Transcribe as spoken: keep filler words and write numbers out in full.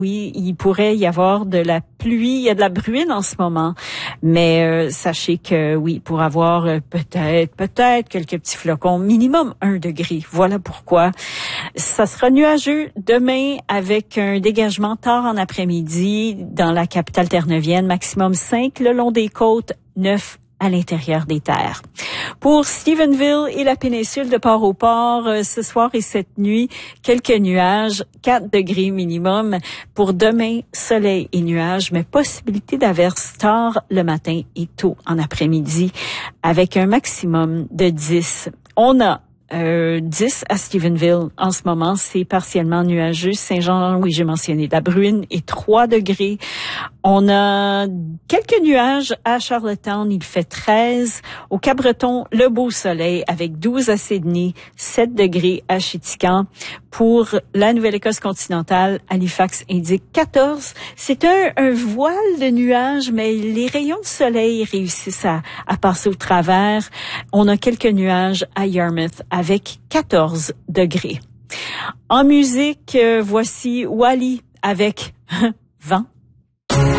Oui, il pourrait y avoir de la pluie, il y a de la bruine en ce moment, mais euh, sachez que oui, pour avoir euh, peut-être, peut-être quelques petits flocons, minimum un degré. Voilà pourquoi. Ça sera nuageux demain avec un dégagement tard en après-midi dans la capitale terre-neuvienne, maximum cinq le long des côtes, neuf à l'intérieur des terres. Pour Stephenville et la péninsule de Port-au-Port, euh, ce soir et cette nuit, quelques nuages, quatre degrés minimum. Pour demain, soleil et nuages, mais possibilité d'averses tard le matin et tôt en après-midi, avec un maximum de dix. On a Euh, dix à Stephenville. En ce moment, c'est partiellement nuageux. Saint-Jean, oui, j'ai mentionné la bruine et trois degrés. On a quelques nuages à Charlottetown. Il fait treize. Au Cap-Breton, le beau soleil avec douze à Sydney, sept degrés à Chitican. Pour la Nouvelle-Écosse continentale, Halifax indique quatorze. C'est un, un voile de nuages, mais les rayons de soleil réussissent à, à passer au travers. On a quelques nuages à Yarmouth avec quatorze degrés. En musique, euh, voici Wally avec Vent.